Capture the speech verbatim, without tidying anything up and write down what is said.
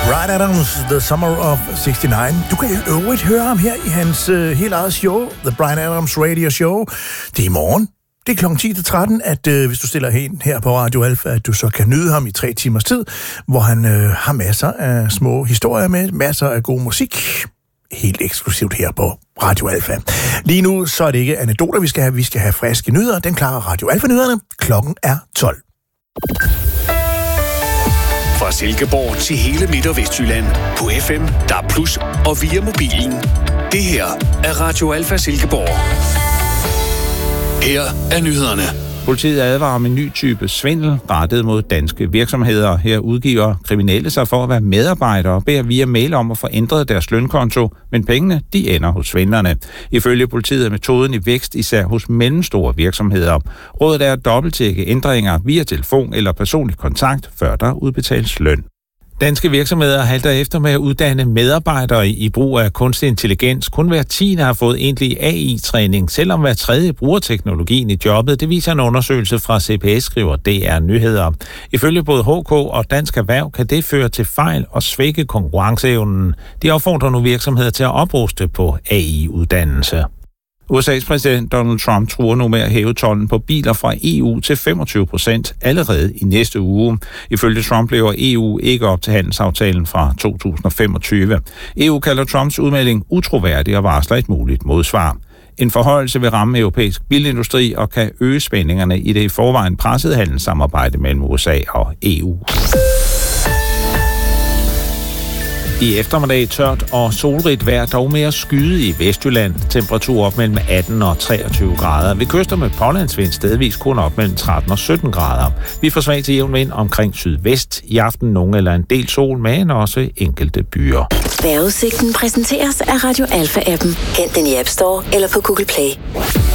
Bryan Adams, The Summer of sixty-nine. Du kan i øvrigt høre ham her i hans uh, helt eget show, The Bryan Adams Radio Show. Det er i morgen. Det er klokken ti til tretten, at uh, hvis du stiller hen her på Radio Alfa, at du så kan nyde ham i tre timers tid, hvor han uh, har masser af små historier med, masser af god musik. Helt eksklusivt her på Radio Alfa. Lige nu så er det ikke anekdoter, vi skal have. Vi skal have friske nyheder. Den klarer Radio Alfa-nyhederne. Klokken er tolv. Fra Silkeborg til hele Midt- og Vestjylland på F M, D A B plus, og via mobilen. Det her er Radio Alfa Silkeborg. Her er nyhederne. Politiet advarer om en ny type svindel rettet mod danske virksomheder. Her udgiver kriminelle sig for at være medarbejdere og beder via mail om at få ændret deres lønkonto, men pengene de ender hos svindlerne. Ifølge politiet er metoden i vækst især hos mellemstore virksomheder. Rådet er at dobbelttjekke ændringer via telefon eller personlig kontakt, før der udbetales løn. Danske virksomheder halter efter med at uddanne medarbejdere i brug af kunstig intelligens. Kun hver tiende har fået egentlig A I-træning, selvom hver tredje bruger teknologien i jobbet. Det viser en undersøgelse fra C P S, skriver D R Nyheder. Ifølge både H K og Dansk Erhverv kan det føre til fejl og svække konkurrenceevnen. De opfordrer nu virksomheder til at opruste på A I-uddannelse. U S A's præsident Donald Trump truer nu med at hæve tolden på biler fra E U til femogtyve procent allerede i næste uge. Ifølge Trump lever E U ikke op til handelsaftalen fra to tusind og femogtyve. E U kalder Trumps udmelding utroværdig og varsler et muligt modsvar. En forhøjelse vil ramme europæisk bilindustri og kan øge spændingerne i det i forvejen pressede handelssamarbejde mellem U S A og E U. I eftermiddag tørt og solrigt vejr, dog mere skyde i Vestjylland. Temperatur op mellem atten og treogtyve grader. Ved kyster med pålandsvind stedvis kun op mellem tretten og sytten grader. Vi får svag til jævn vind omkring sydvest. I aften nogen eller en del sol, men også enkelte byer. Vejrudsigten præsenteres af Radio Alfa-appen. Hent den i App Store eller på Google Play.